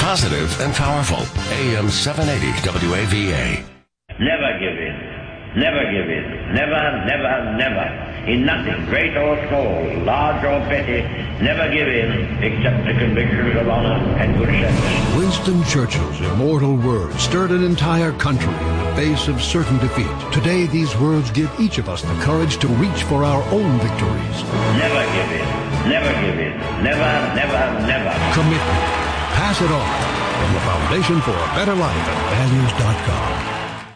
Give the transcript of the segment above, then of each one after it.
Positive and powerful. AM 780 WAVA. Never give in. Never give in. Never, never, never. In nothing, great or small, large or petty, never give in except the convictions of honor and good sense. Winston Churchill's immortal words stirred an entire country in the face of certain defeat. Today, these words give each of us the courage to reach for our own victories. Never give in. Never give in. Never, never, never. Commitment. Pass it on. From the Foundation for a Better Life at values.com.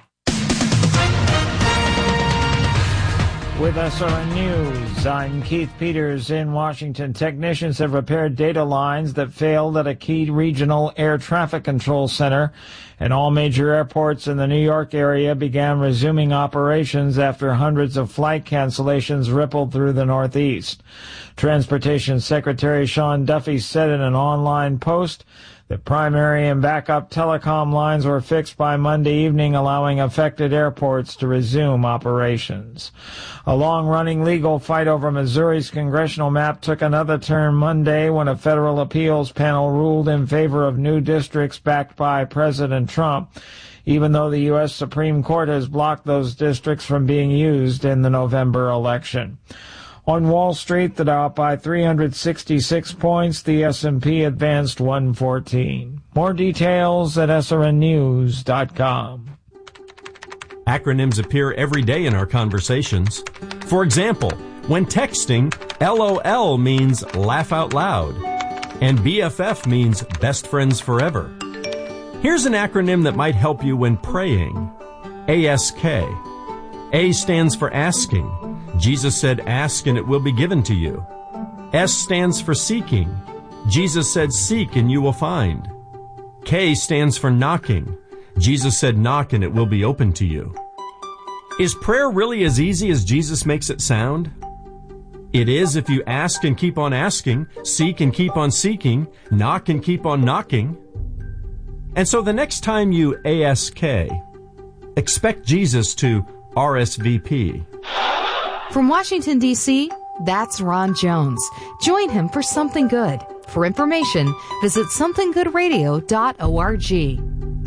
With SRN News, I'm Keith Peters in Washington. Technicians have repaired data lines that failed at a key regional air traffic control center, and all major airports in the New York area began resuming operations after hundreds of flight cancellations rippled through the Northeast. Transportation Secretary Sean Duffy said in an online post that primary and backup telecom lines were fixed by Monday evening, allowing affected airports to resume operations. A long-running legal fight over Missouri's congressional map took another turn Monday when a federal appeals panel ruled in favor of new districts backed by President Trump, even though the U.S. Supreme Court has blocked those districts from being used in the November election. On Wall Street, the Dow up by 366 points. The S&P advanced 114. More details at srnnews.com. Acronyms appear every day in our conversations. For example, when texting, LOL means laugh out loud, and BFF means best friends forever. Here's an acronym that might help you when praying. ASK. A stands for asking. Jesus said, ask and it will be given to you. S stands for seeking. Jesus said, seek and you will find. K stands for knocking. Jesus said, knock and it will be open to you. Is prayer really as easy as Jesus makes it sound? It is if you ask and keep on asking, seek and keep on seeking, knock and keep on knocking. And so the next time you ASK, expect Jesus to RSVP. From Washington, D.C., that's Ron Jones. Join him for Something Good. For information, visit somethinggoodradio.org.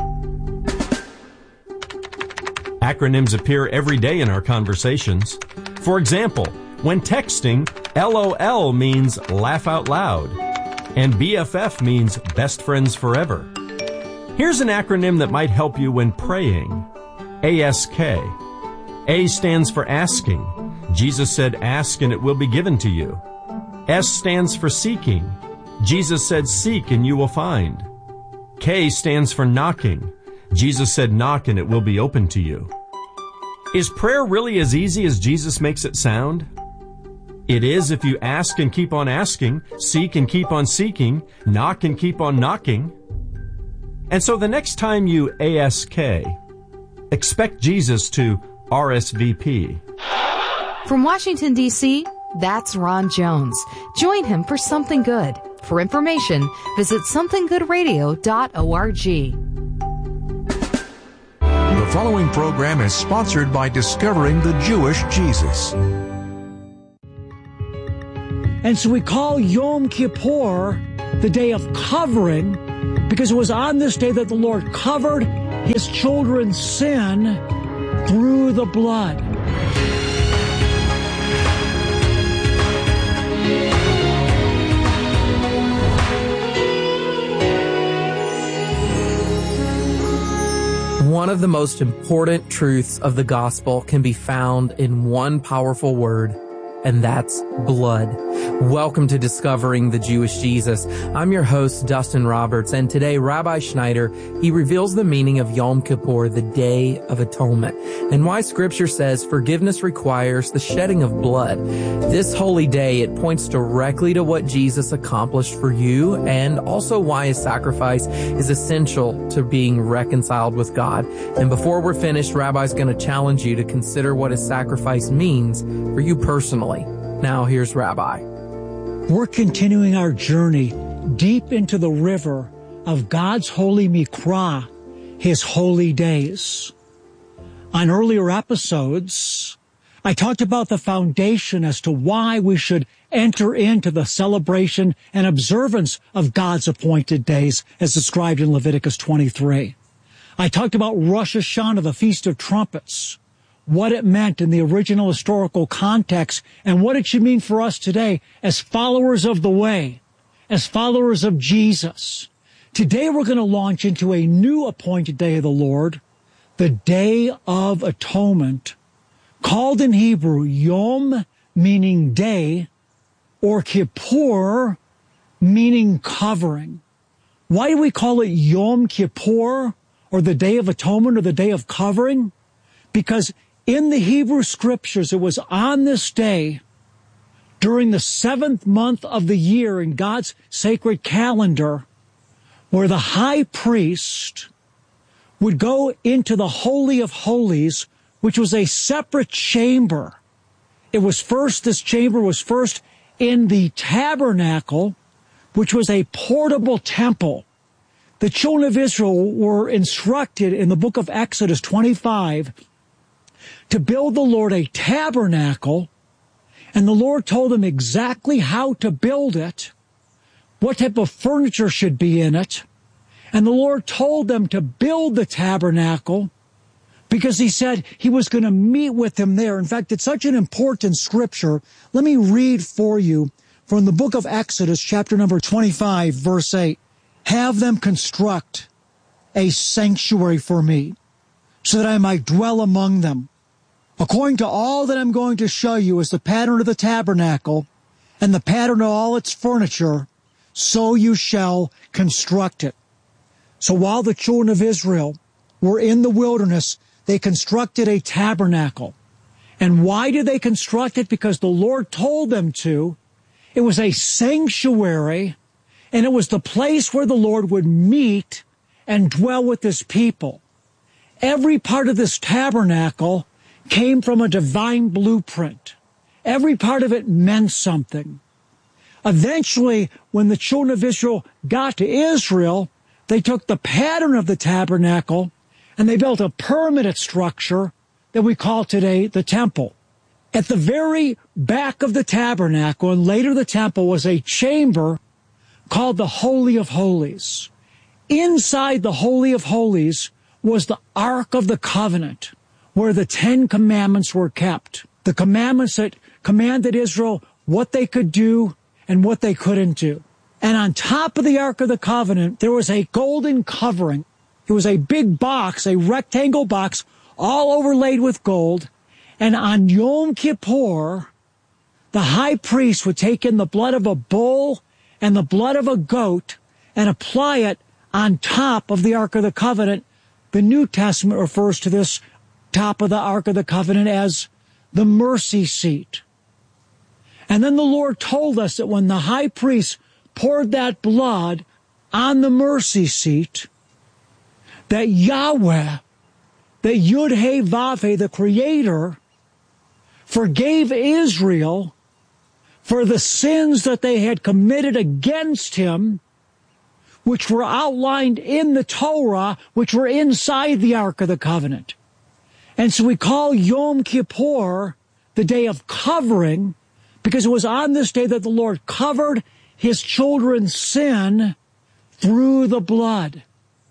Acronyms appear every day in our conversations. For example, when texting, LOL means laugh out loud, and BFF means best friends forever. Here's an acronym that might help you when praying. ASK. A stands for asking. Jesus said, ask and it will be given to you. S stands for seeking. Jesus said, seek and you will find. K stands for knocking. Jesus said, knock and it will be open to you. Is prayer really as easy as Jesus makes it sound? It is if you ask and keep on asking, seek and keep on seeking, knock and keep on knocking. And so the next time you ASK, expect Jesus to RSVP. From Washington, D.C., that's Ron Jones. Join him for Something Good. For information, visit somethinggoodradio.org. The following program is sponsored by Discovering the Jewish Jesus. And so we call Yom Kippur the day of covering, because it was on this day that the Lord covered his children's sin through the blood. One of the most important truths of the gospel can be found in one powerful word, and that's blood. Welcome to Discovering the Jewish Jesus. I'm your host, Dustin Roberts, and today Rabbi Schneider, he reveals the meaning of Yom Kippur, the Day of Atonement, and why Scripture says forgiveness requires the shedding of blood. This holy day, it points directly to what Jesus accomplished for you, and also why his sacrifice is essential to being reconciled with God. And before we're finished, Rabbi's going to challenge you to consider what his sacrifice means for you personally. Now, here's Rabbi. We're continuing our journey deep into the river of God's holy Mikra, his holy days. On earlier episodes, I talked about the foundation as to why we should enter into the celebration and observance of God's appointed days as described in Leviticus 23. I talked about Rosh Hashanah, the Feast of Trumpets, what it meant in the original historical context and what it should mean for us today as followers of the way, as followers of Jesus. Today we're going to launch into a new appointed day of the Lord, the Day of Atonement, called in Hebrew Yom, meaning day, or Kippur, meaning covering. Why do we call it Yom Kippur, or the Day of Atonement, or the Day of Covering? Because in the Hebrew Scriptures, it was on this day, during the 7th month of the year in God's sacred calendar, where the high priest would go into the Holy of Holies, which was a separate chamber. This chamber was first in the tabernacle, which was a portable temple. The children of Israel were instructed in the book of Exodus 25 to build the Lord a tabernacle, and the Lord told them exactly how to build it, what type of furniture should be in it, and the Lord told them to build the tabernacle because he said he was going to meet with them there. In fact, it's such an important scripture. Let me read for you from the book of Exodus, chapter number 25, verse 8. Have them construct a sanctuary for me so that I might dwell among them. According to all that I'm going to show you as the pattern of the tabernacle and the pattern of all its furniture, so you shall construct it. So while the children of Israel were in the wilderness, they constructed a tabernacle. And why did they construct it? Because the Lord told them to. It was a sanctuary, and it was the place where the Lord would meet and dwell with his people. Every part of this tabernacle came from a divine blueprint. Every part of it meant something. Eventually, when the children of Israel got to Israel, they took the pattern of the tabernacle and they built a permanent structure that we call today the temple. At the very back of the tabernacle and later the temple was a chamber called the Holy of Holies. Inside the Holy of Holies was the Ark of the Covenant, where the 10 Commandments were kept. The commandments that commanded Israel what they could do and what they couldn't do. And on top of the Ark of the Covenant, there was a golden covering. It was a big box, a rectangle box, all overlaid with gold. And on Yom Kippur, the high priest would take in the blood of a bull and the blood of a goat and apply it on top of the Ark of the Covenant. The New Testament refers to this top of the Ark of the Covenant as the mercy seat. And then the Lord told us that when the high priest poured that blood on the mercy seat, that Yahweh, that Yud-Heh-Vav-Heh, the Creator, forgave Israel for the sins that they had committed against him, which were outlined in the Torah, which were inside the Ark of the Covenant. And so we call Yom Kippur the day of covering, because it was on this day that the Lord covered his children's sin through the blood.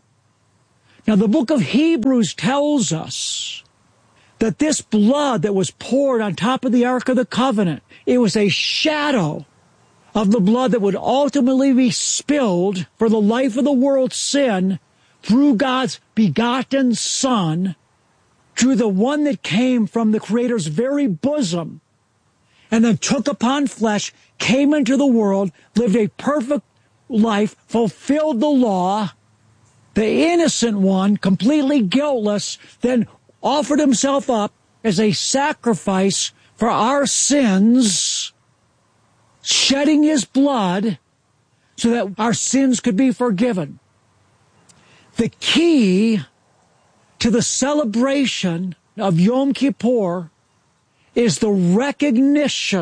Now, the book of Hebrews tells us that this blood that was poured on top of the Ark of the Covenant, it was a shadow of the blood that would ultimately be spilled for the life of the world's sin through God's begotten Son, through the one that came from the Creator's very bosom, and then took upon flesh, came into the world, lived a perfect life, fulfilled the law, the innocent one, completely guiltless, then offered himself up as a sacrifice for our sins, shedding his blood so that our sins could be forgiven. The key to the celebration of Yom Kippur is the recognition,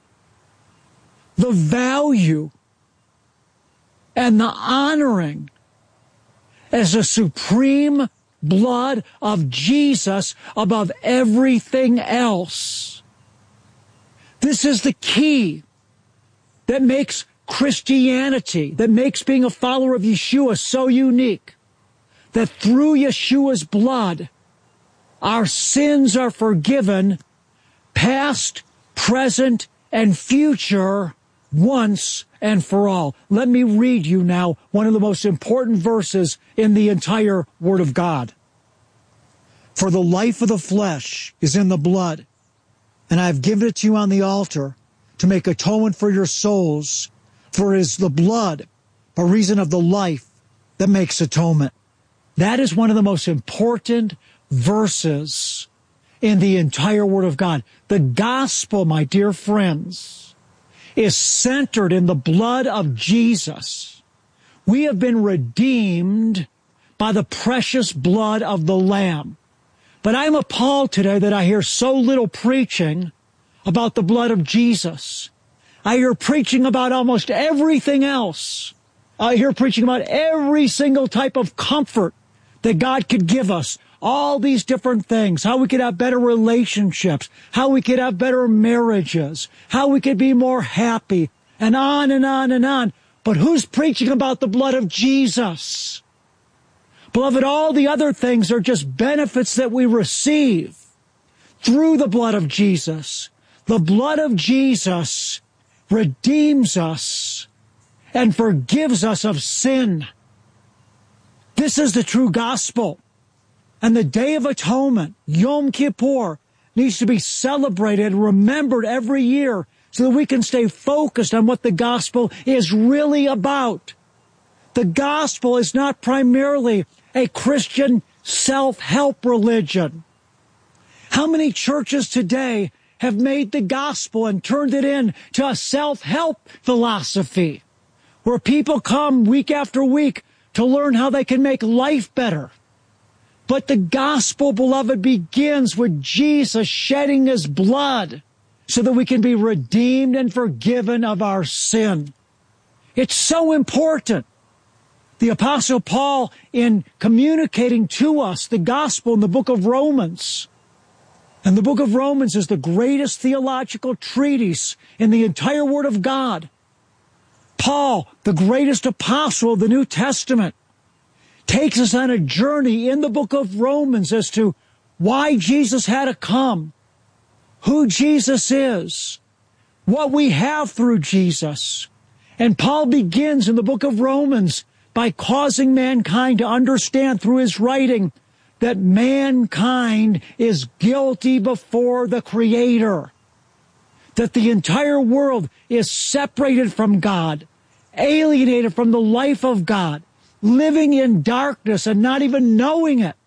the value, and the honoring as a supreme blood of Jesus above everything else. This is the key that makes Christianity, that makes being a follower of Yeshua so unique, that through Yeshua's blood, our sins are forgiven, past, present, and future, once and for all. Let me read you now one of the most important verses in the entire Word of God. For the life of the flesh is in the blood, and I have given it to you on the altar to make atonement for your souls, for it is the blood, by reason of the life, that makes atonement. That is one of the most important verses in the entire Word of God. The gospel, my dear friends, is centered in the blood of Jesus. We have been redeemed by the precious blood of the Lamb. But I'm appalled today that I hear so little preaching about the blood of Jesus. I hear preaching about almost everything else. I hear preaching about every single type of comfort that God could give us. All these different things, how we could have better relationships, how we could have better marriages, how we could be more happy, and on and on and on. But who's preaching about the blood of Jesus? Beloved, all the other things are just benefits that we receive through the blood of Jesus. The blood of Jesus redeems us and forgives us of sin. This is the true gospel. And the Day of Atonement, Yom Kippur, needs to be celebrated and remembered every year so that we can stay focused on what the gospel is really about. The gospel is not primarily a Christian self-help religion. How many churches today have made the gospel and turned it into a self-help philosophy where people come week after week to learn how they can make life better? But the gospel, beloved, begins with Jesus shedding his blood so that we can be redeemed and forgiven of our sin. It's so important. The Apostle Paul, in communicating to us the gospel in the book of Romans, and the book of Romans is the greatest theological treatise in the entire Word of God. Paul, the greatest apostle of the New Testament, takes us on a journey in the book of Romans as to why Jesus had to come, who Jesus is, what we have through Jesus. And Paul begins in the book of Romans by causing mankind to understand through his writing that mankind is guilty before the Creator, that the entire world is separated from God, alienated from the life of God, living in darkness and not even knowing it,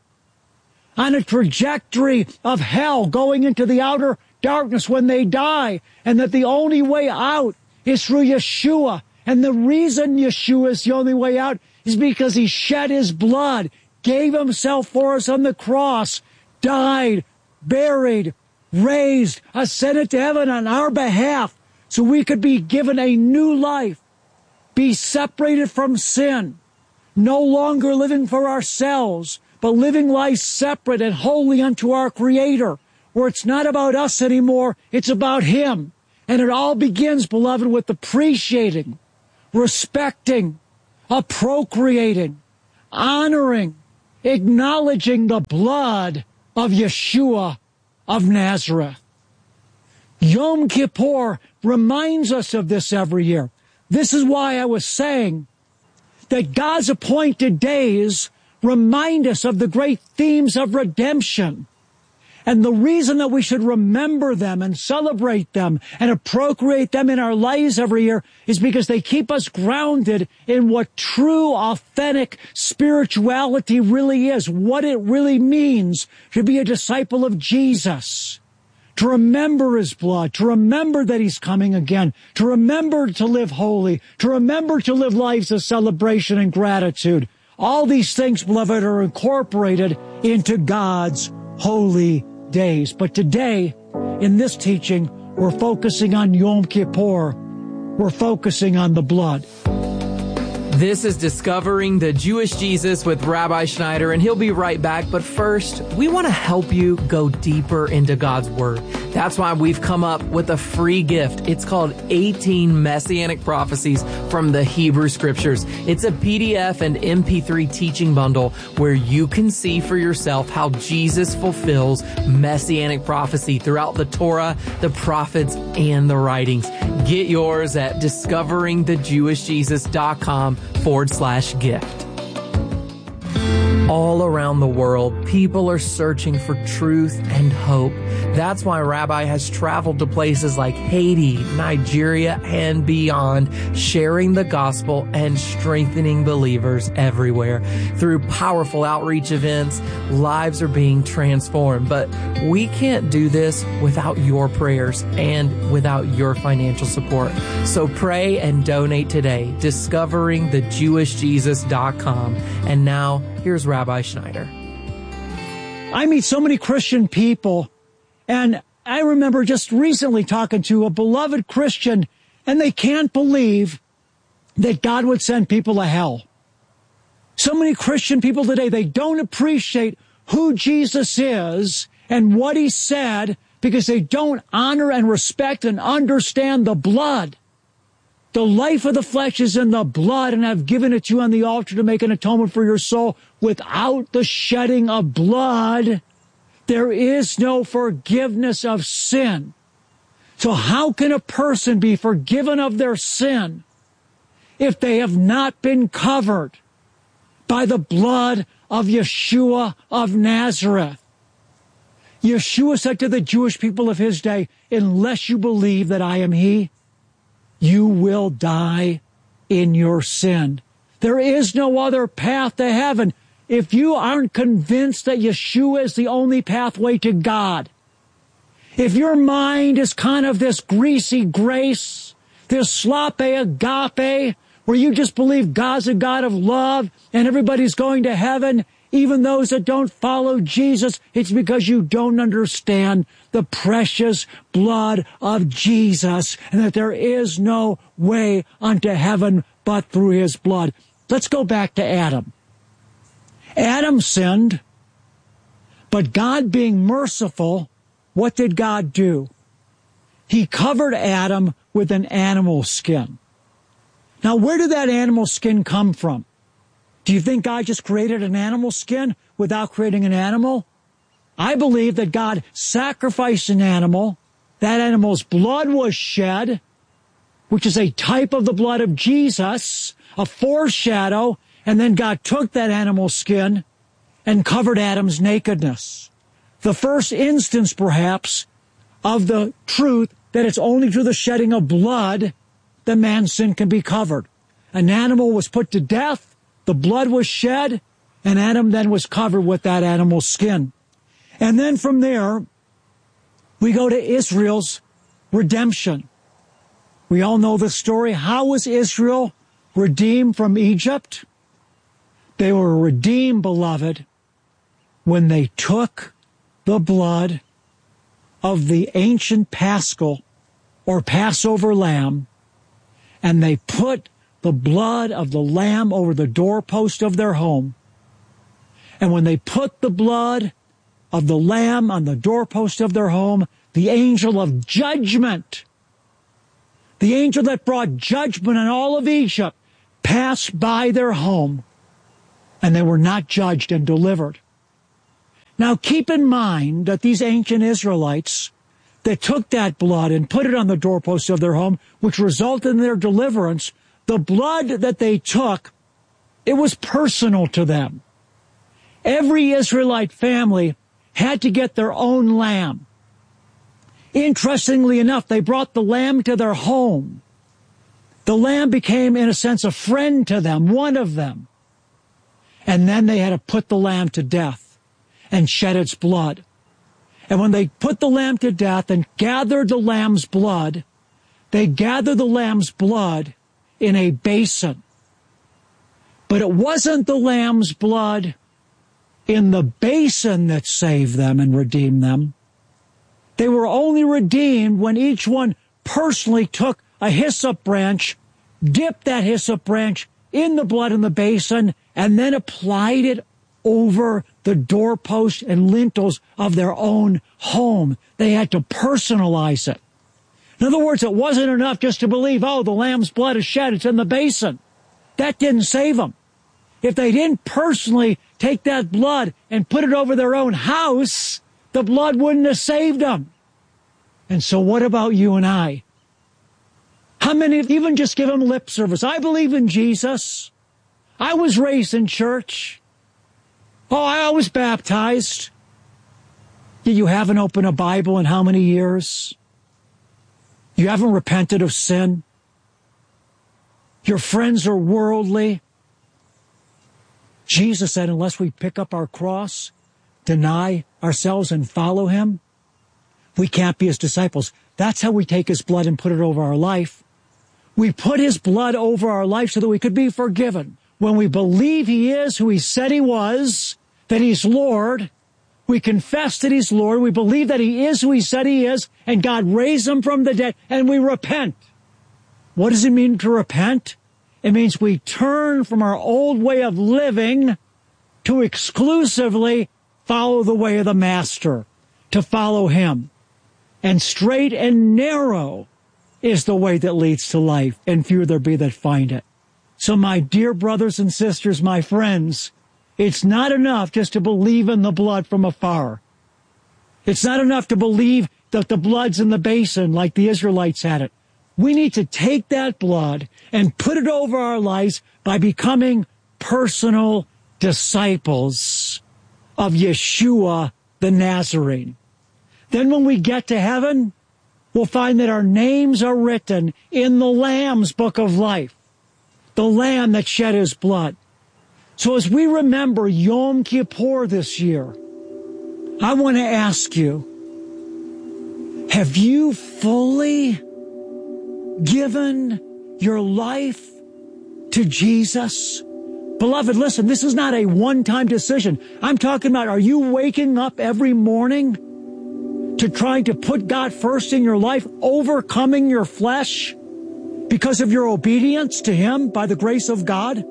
on a trajectory of hell, going into the outer darkness when they die, and that the only way out is through Yeshua. And the reason Yeshua is the only way out is because he shed his blood, gave himself for us on the cross, died, buried, raised, ascended to heaven on our behalf, so we could be given a new life, be separated from sin, no longer living for ourselves, but living life separate and holy unto our Creator, where it's not about us anymore, it's about him. And it all begins, beloved, with appreciating, respecting, appropriating, honoring, acknowledging the blood of Yeshua of Nazareth. Yom Kippur reminds us of this every year. This is why I was saying that God's appointed days remind us of the great themes of redemption. And the reason that we should remember them and celebrate them and appropriate them in our lives every year is because they keep us grounded in what true, authentic spirituality really is, what it really means to be a disciple of Jesus, to remember his blood, to remember that he's coming again, to remember to live holy, to remember to live lives of celebration and gratitude. All these things, beloved, are incorporated into God's holy days. But today, in this teaching, we're focusing on Yom Kippur. We're focusing on the blood. This is Discovering the Jewish Jesus with Rabbi Schneider, and he'll be right back. But first, we want to help you go deeper into God's Word. That's why we've come up with a free gift. It's called 18 Messianic Prophecies from the Hebrew Scriptures. It's a PDF and MP3 teaching bundle where you can see for yourself how Jesus fulfills Messianic prophecy throughout the Torah, the prophets, and the writings. Get yours at discoveringthejewishjesus.com/gift. All around the world, people are searching for truth and hope. That's why Rabbi has traveled to places like Haiti, Nigeria, and beyond, sharing the gospel and strengthening believers everywhere. Through powerful outreach events, lives are being transformed. But we can't do this without your prayers and without your financial support. So pray and donate today. DiscoveringTheJewishJesus.com. And now, here's Rabbi Schneider. I meet so many Christian people, and I remember just recently talking to a beloved Christian, and they can't believe that God would send people to hell. So many Christian people today, they don't appreciate who Jesus is and what he said because they don't honor and respect and understand the blood. The life of the flesh is in the blood, and I've given it to you on the altar to make an atonement for your soul. Without the shedding of blood, there is no forgiveness of sin. So how can a person be forgiven of their sin if they have not been covered by the blood of Yeshua of Nazareth? Yeshua said to the Jewish people of his day, unless you believe that I am he, you will die in your sin. There is no other path to heaven. If you aren't convinced that Yeshua is the only pathway to God, if your mind is kind of this greasy grace, this sloppy agape, where you just believe God's a God of love and everybody's going to heaven, even those that don't follow Jesus, it's because you don't understand the precious blood of Jesus and that there is no way unto heaven but through his blood. Let's go back to Adam. Adam sinned, but God being merciful, what did God do? He covered Adam with an animal skin. Now, where did that animal skin come from? Do you think God just created an animal skin without creating an animal? I believe that God sacrificed an animal. That animal's blood was shed, which is a type of the blood of Jesus, a foreshadow, and then God took that animal skin and covered Adam's nakedness. The first instance, perhaps, of the truth that it's only through the shedding of blood that man's sin can be covered. An animal was put to death, the blood was shed, and Adam then was covered with that animal's skin. And then from there, we go to Israel's redemption. We all know the story. How was Israel redeemed from Egypt? They were redeemed, beloved, when they took the blood of the ancient Paschal or Passover lamb, and they put the blood of the lamb over the doorpost of their home. And when they put the blood of the lamb on the doorpost of their home, the angel of judgment, the angel that brought judgment on all of Egypt, passed by their home, and they were not judged and delivered. Now keep in mind that these ancient Israelites that took that blood and put it on the doorpost of their home, which resulted in their deliverance, the blood that they took, it was personal to them. Every Israelite family had to get their own lamb. Interestingly enough, they brought the lamb to their home. The lamb became, in a sense, a friend to them, one of them. And then they had to put the lamb to death and shed its blood. And when they put the lamb to death and gathered the lamb's blood, they gathered the lamb's blood in a basin. But it wasn't the lamb's blood in the basin that saved them and redeemed them. They were only redeemed when each one personally took a hyssop branch, dipped that hyssop branch in the blood in the basin and then applied it over the doorpost and lintels of their own home. They had to personalize it. In other words, it wasn't enough just to believe, oh, the lamb's blood is shed, it's in the basin. That didn't save them. If they didn't personally take that blood and put it over their own house, the blood wouldn't have saved them. And so what about you and I? How many even just give him lip service? I believe in Jesus. I was raised in church. Oh, I was baptized. Yet you haven't opened a Bible in how many years? You haven't repented of sin. Your friends are worldly. Jesus said, unless we pick up our cross, deny ourselves and follow him, we can't be his disciples. That's how we take his blood and put it over our life. We put his blood over our life so that we could be forgiven. When we believe he is who he said he was, that he's Lord, we confess that he's Lord, we believe that he is who he said he is, and God raised him from the dead, and we repent. What does it mean to repent? It means we turn from our old way of living to exclusively follow the way of the Master, to follow him. And straight and narrow is the way that leads to life, and few there be that find it. So my dear brothers and sisters, my friends, it's not enough just to believe in the blood from afar. It's not enough to believe that the blood's in the basin like the Israelites had it. We need to take that blood and put it over our lives by becoming personal disciples of Yeshua the Nazarene. Then when we get to heaven, we'll find that our names are written in the Lamb's book of life, the Lamb that shed his blood. So as we remember Yom Kippur this year, I want to ask you, have you fully given your life to Jesus? Beloved, listen, this is not a one-time decision. I'm talking about, are you waking up every morning to trying to put God first in your life, overcoming your flesh because of your obedience to him by the grace of God?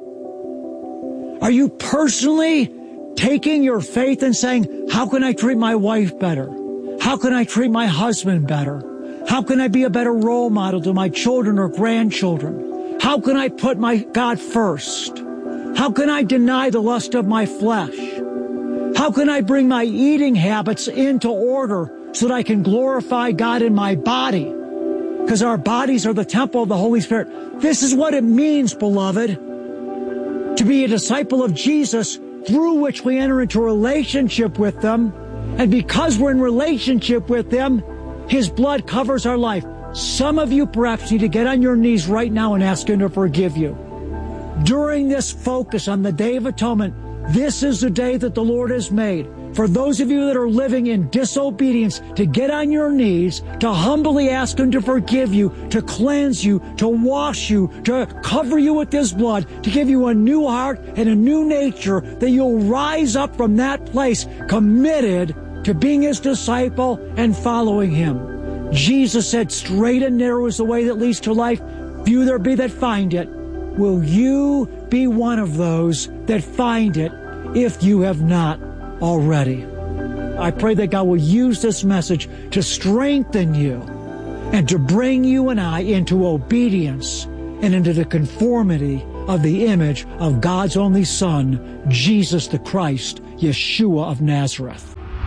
Are you personally taking your faith and saying, how can I treat my wife better? How can I treat my husband better? How can I be a better role model to my children or grandchildren? How can I put my God first? How can I deny the lust of my flesh? How can I bring my eating habits into order so that I can glorify God in my body? Because our bodies are the temple of the Holy Spirit. This is what it means, beloved, to be a disciple of Jesus, through which we enter into a relationship with them. And because we're in relationship with them, his blood covers our life. Some of you perhaps need to get on your knees right now and ask him to forgive you. During this focus on the Day of Atonement, this is the day that the Lord has made. For those of you that are living in disobedience, to get on your knees, to humbly ask him to forgive you, to cleanse you, to wash you, to cover you with his blood, to give you a new heart and a new nature, that you'll rise up from that place committed to being his disciple and following him. Jesus said, straight and narrow is the way that leads to life. Few there be that find it. Will you be one of those that find it if you have not already? I pray that God will use this message to strengthen you and to bring you and I into obedience and into the conformity of the image of God's only Son, Jesus the Christ, Yeshua of Nazareth.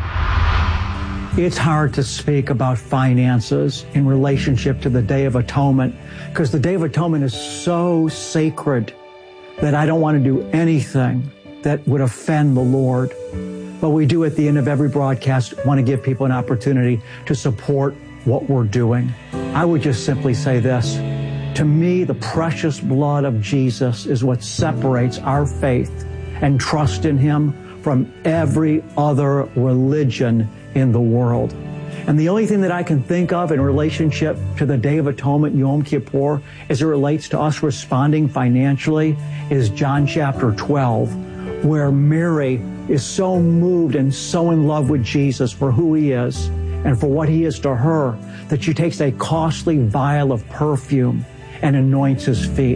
It's hard to speak about finances in relationship to the Day of Atonement because the Day of Atonement is so sacred that I don't want to do anything that would offend the Lord. But we do at the end of every broadcast want to give people an opportunity to support what we're doing. I would just simply say this. To me, the precious blood of Jesus is what separates our faith and trust in him from every other religion in the world. And the only thing that I can think of in relationship to the Day of Atonement, Yom Kippur, as it relates to us responding financially, is John chapter 12, where Mary is so moved and so in love with Jesus for who he is and for what he is to her, that she takes a costly vial of perfume and anoints his feet.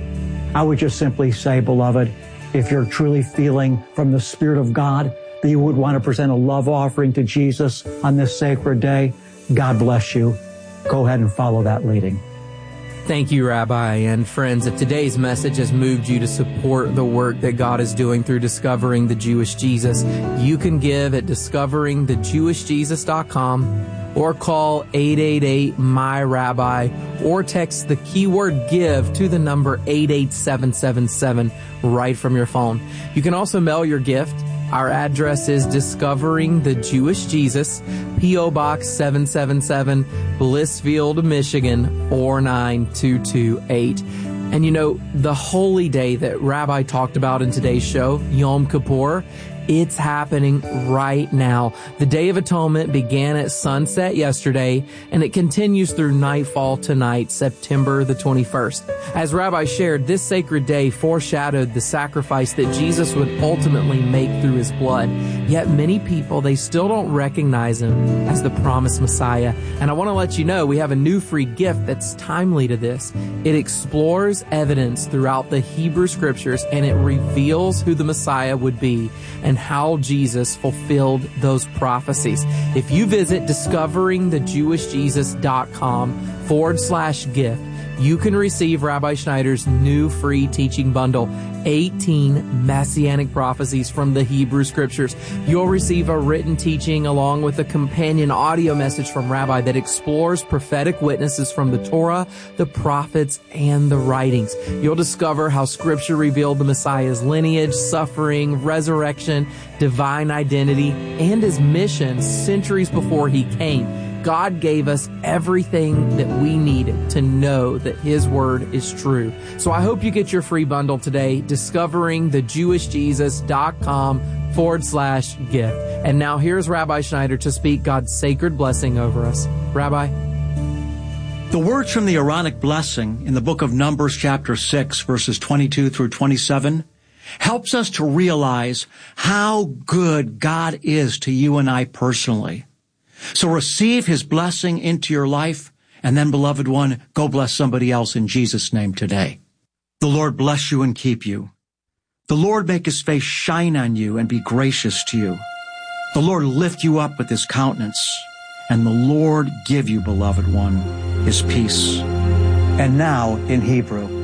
I would just simply say, beloved, if you're truly feeling from the Spirit of God that you would want to present a love offering to Jesus on this sacred day, God bless you. Go ahead and follow that leading. Thank you, Rabbi. And friends, if today's message has moved you to support the work that God is doing through Discovering the Jewish Jesus, you can give at discoveringthejewishjesus.com or call 888-MY-RABBI or text the keyword give to the number 88777 right from your phone. You can also mail your gift. Our address is Discovering the Jewish Jesus, P.O. Box 777, Blissfield, Michigan, 49228. And you know, the holy day that Rabbi talked about in today's show, Yom Kippur, it's happening right now. The Day of Atonement began at sunset yesterday, and it continues through nightfall tonight, September the 21st. As Rabbi shared, this sacred day foreshadowed the sacrifice that Jesus would ultimately make through his blood. Yet many people, they still don't recognize him as the promised Messiah. And I want to let you know, we have a new free gift that's timely to this. It explores evidence throughout the Hebrew Scriptures, and it reveals who the Messiah would be and how Jesus fulfilled those prophecies. If you visit discoveringthejewishjesus.com/gift, you can receive Rabbi Schneider's new free teaching bundle, 18 Messianic prophecies from the Hebrew Scriptures. You'll receive a written teaching along with a companion audio message from Rabbi that explores prophetic witnesses from the Torah, the prophets, and the writings. You'll discover how Scripture revealed the Messiah's lineage, suffering, resurrection, divine identity, and his mission centuries before he came. God gave us everything that we needed to know that his word is true. So I hope you get your free bundle today, discoveringthejewishjesus.com/gift. And now here's Rabbi Schneider to speak God's sacred blessing over us. Rabbi. The words from the Aaronic blessing in the book of Numbers chapter 6, verses 22 through 27, helps us to realize how good God is to you and I personally. So receive his blessing into your life, and then, beloved one, go bless somebody else in Jesus' name today. The Lord bless you and keep you. The Lord make his face shine on you and be gracious to you. The Lord lift you up with his countenance, and the Lord give you, beloved one, his peace. And now, in Hebrew,